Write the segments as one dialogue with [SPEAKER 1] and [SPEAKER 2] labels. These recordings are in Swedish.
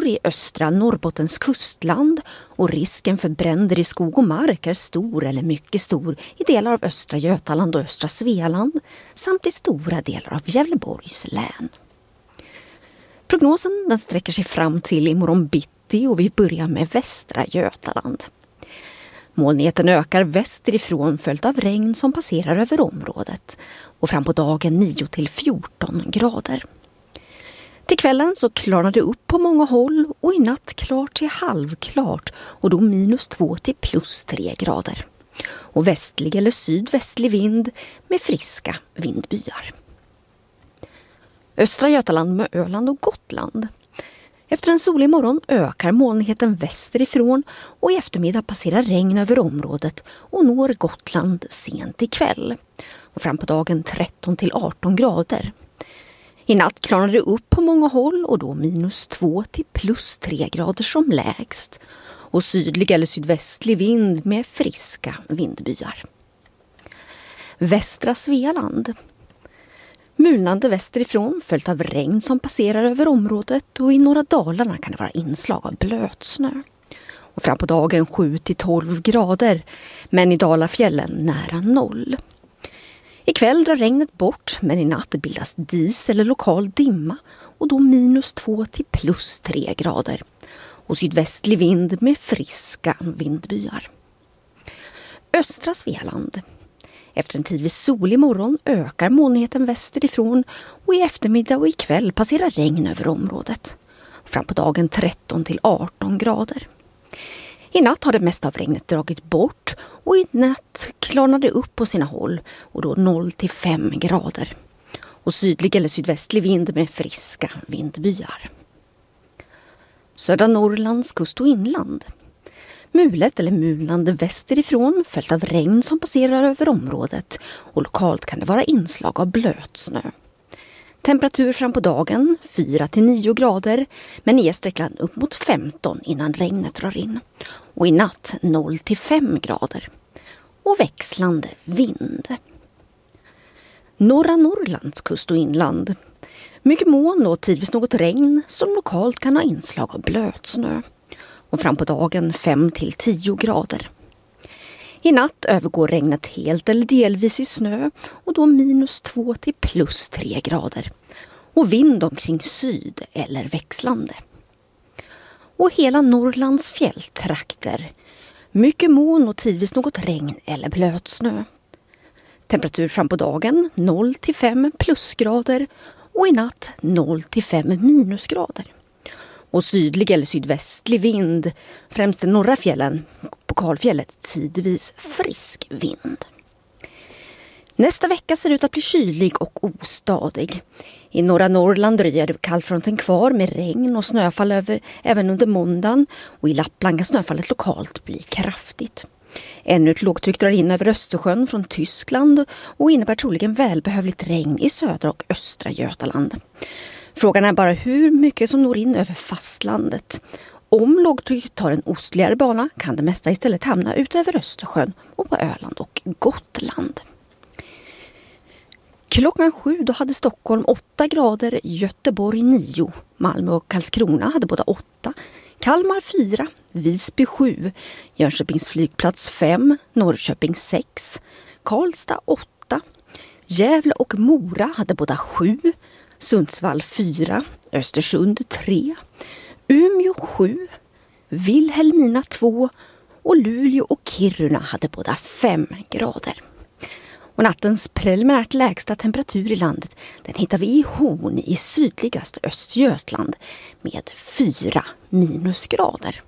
[SPEAKER 1] stor i östra Norrbottens kustland och risken för bränder i skog och mark är stor eller mycket stor i delar av östra Götaland och östra Svealand samt i stora delar av Gävleborgs län. Prognosen den sträcker sig fram till imorgon bitti och vi börjar med västra Götaland. Molnigheten ökar västerifrån följt av regn som passerar över området och fram på dagen 9 till 14 grader. Till kvällen så klarnar det upp på många håll och i natt klart till halvklart och då -2 till +3 grader. Och västlig eller sydvästlig vind med friska vindbyar. Östra Götaland med Öland och Gotland. Efter en solig morgon ökar molnigheten västerifrån och i eftermiddag passerar regn över området och når Gotland sent ikväll. Och fram på dagen 13 till 18 grader. I natt klarnar det upp på många håll och då -2 till +3 grader som lägst. Och sydlig eller sydvästlig vind med friska vindbyar. Västra Svealand. Mulnande västerifrån följt av regn som passerar över området och i norra Dalarna kan det vara inslag av blötsnö. Och fram på dagen 7 till 12 grader men i Dalafjällen nära 0. Ikväll drar regnet bort men i natt bildas dis eller lokal dimma och då -2 till +3 grader. Och sydvästlig vind med friska vindbyar. Östra Svealand. Efter en tidvis solig morgon ökar molnigheten västerifrån och i eftermiddag och ikväll passerar regn över området. Fram på dagen 13 till 18 grader. I natt har det mesta av regnet dragit bort och i natt klarnar det upp på sina håll och då 0 till 5 grader. Och sydlig eller sydvästlig vind med friska vindbyar. Södra Norrlands kust och inland. Mulet eller mulnande västerifrån följt av regn som passerar över området och lokalt kan det vara inslag av blötsnö. Temperatur fram på dagen 4 till 9 grader men nedsträckad upp mot 15 innan regnet drar in. Och i natt 0 till 5 grader. Och växlande vind. Norra Norrlands kust och inland. Mycket moln och tidvis något regn som lokalt kan ha inslag av blötsnö. Och fram på dagen 5 till 10 grader. I natt övergår regnet helt eller delvis i snö och då -2 till +3 grader. Och vind omkring syd eller växlande. Och hela Norrlands fjälltrakter. Mycket moln och tidvis något regn eller blötsnö. Temperatur fram på dagen 0 till 5 plusgrader och i natt 0 till 5 minusgrader. Och sydlig eller sydvästlig vind, främst i norra fjällen, på Kalfjället tidvis frisk vind. Nästa vecka ser ut att bli kylig och ostadig. I norra Norrland dröjer det kallfronten kvar med regn och snöfall även under måndagen och i Lappland kan snöfallet lokalt bli kraftigt. Ännu ett lågtryck drar in över Östersjön från Tyskland och innebär troligen välbehövligt regn i södra och östra Götaland. Frågan är bara hur mycket som når in över fastlandet. Om lågtrycket tar en ostligare bana kan det mesta istället hamna ut över Östersjön och på Öland och Gotland. Klockan 7 då hade Stockholm 8 grader, Göteborg 9, Malmö och Karlskrona hade båda 8, Kalmar 4, Visby 7, Jönköpings flygplats 5, Norrköping 6, Karlstad 8, Gävle och Mora hade båda 7, Sundsvall 4, Östersund 3, Umeå 7, Vilhelmina 2 och Luleå och Kiruna hade båda 5 grader. Och nattens preliminärt lägsta temperatur i landet den hittar vi i Horn i sydligaste Östergötland med 4 minusgrader.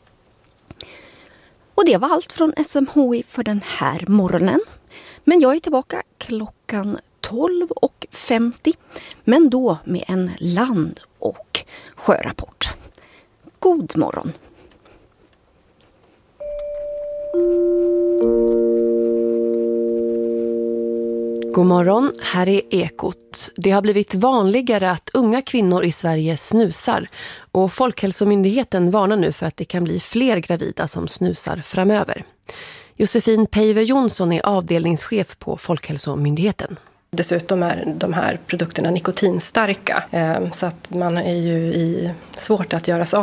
[SPEAKER 1] Och det var allt från SMHI för den här morgonen. Men jag är tillbaka klockan 12:50 men då med en land- och sjörapport. God morgon!
[SPEAKER 2] God morgon, här är Ekot. Det har blivit vanligare att unga kvinnor i Sverige snusar och Folkhälsomyndigheten varnar nu för att det kan bli fler gravida som snusar framöver. Josefin Peiver Jonsson är avdelningschef på Folkhälsomyndigheten.
[SPEAKER 3] Dessutom är de här produkterna nikotinstarka så att man är ju svårt att göra sig av